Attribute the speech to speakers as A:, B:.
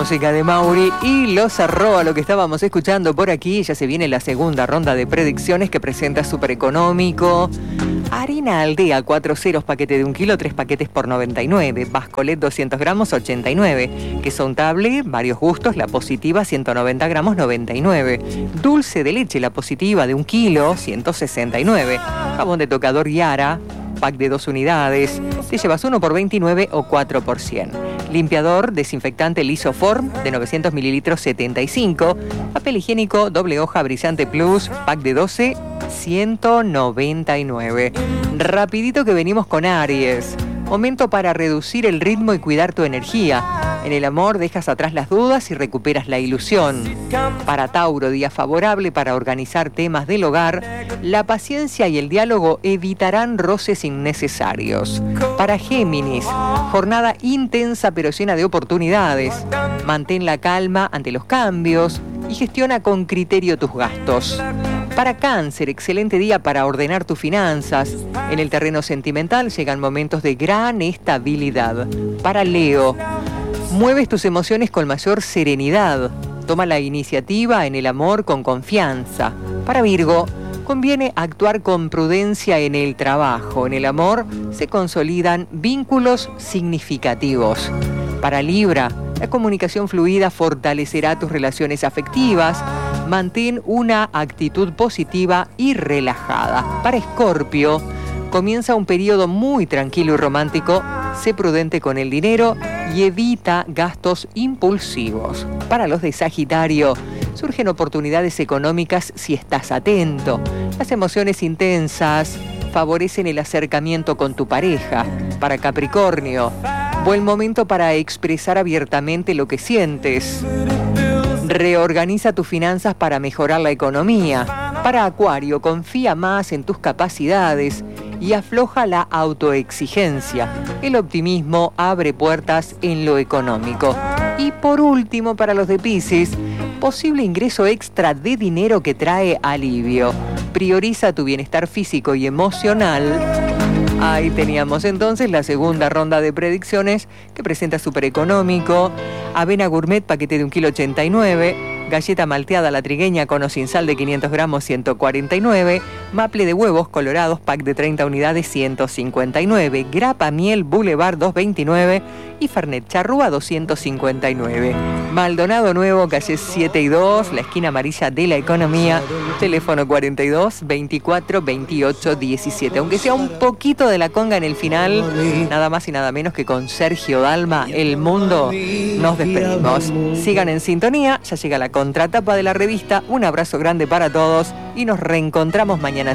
A: música de Mauri y lo cerró a lo que estábamos escuchando por aquí. Ya se viene la segunda ronda de predicciones que presenta Supereconómico. Harina Aldea, 4 ceros, paquete de 1 kilo, 3 paquetes por 99. Bascolet, 200 gramos, 89. Queso untable, varios gustos, la positiva, 190 gramos, 99. Dulce de leche, la positiva, de 1 kilo, 169. Jabón de tocador Yara, pack de 2 unidades. Te llevas uno por 29 o 4 por 100. Limpiador desinfectante Lisoform de 900 mililitros, 75. Papel higiénico doble hoja Brillante Plus, pack de 12, 199. Rapidito que venimos con Aries. Momento para reducir el ritmo y cuidar tu energía. En el amor dejas atrás las dudas y recuperas la ilusión. Para Tauro, día favorable para organizar temas del hogar. La paciencia y el diálogo evitarán roces innecesarios. Para Géminis, jornada intensa pero llena de oportunidades. Mantén la calma ante los cambios y gestiona con criterio tus gastos. Para Cáncer, excelente día para ordenar tus finanzas. En el terreno sentimental llegan momentos de gran estabilidad. Para Leo, mueves tus emociones con mayor serenidad. Toma la iniciativa en el amor con confianza. Para Virgo, conviene actuar con prudencia en el trabajo. En el amor se consolidan vínculos significativos. Para Libra, la comunicación fluida fortalecerá tus relaciones afectivas. Mantén una actitud positiva y relajada. Para Escorpio, comienza un periodo muy tranquilo y romántico. Sé prudente con el dinero y evita gastos impulsivos. Para los de Sagitario, surgen oportunidades económicas si estás atento. Las emociones intensas favorecen el acercamiento con tu pareja. Para Capricornio, buen momento para expresar abiertamente lo que sientes. Reorganiza tus finanzas para mejorar la economía. Para Acuario, confía más en tus capacidades y afloja la autoexigencia. El optimismo abre puertas en lo económico. Y por último, para los de Piscis, posible ingreso extra de dinero que trae alivio. Prioriza tu bienestar físico y emocional. Ahí teníamos entonces la segunda ronda de predicciones que presenta Supereconómico. Avena Gourmet, paquete de 1 kilo, 89. Galleta malteada la trigueña con o sin sal de 500 gramos, 149. Maple de huevos colorados, pack de 30 unidades, 159. Grapa miel Boulevard, 229. Y Fernet Charrúa, 259. Maldonado Nuevo, calle 7 y 2, la esquina amarilla de la economía. Teléfono 42 24 28 17. Aunque sea un poquito de la conga en el final, nada más y nada menos que con Sergio Dalma, El Mundo, nos despedimos. Sigan en sintonía, ya llega la contratapa de la revista. Un abrazo grande para todos y nos reencontramos mañana.